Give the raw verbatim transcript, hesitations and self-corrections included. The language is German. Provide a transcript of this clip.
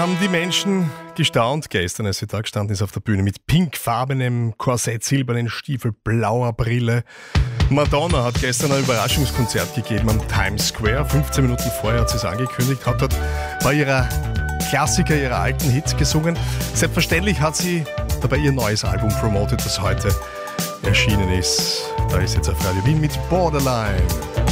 haben die Menschen gestaunt gestern, als sie da gestanden ist auf der Bühne mit pinkfarbenem Korsett, silbernen Stiefel, blauer Brille. Madonna hat gestern ein Überraschungskonzert gegeben am Times Square. fünfzehn Minuten vorher hat sie es angekündigt, hat dort bei ihrer Klassiker, ihrer alten Hits gesungen. Selbstverständlich hat sie dabei ihr neues Album promotet, das heute erschienen ist. Da ist jetzt auf Radio Wien mit Borderline.